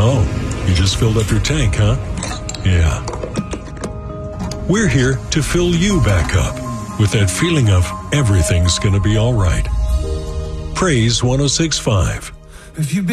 Oh, you just filled up your tank, huh? Yeah. We're here to fill you back up with that feeling of everything's gonna be all right. Praise 106.5. If you've been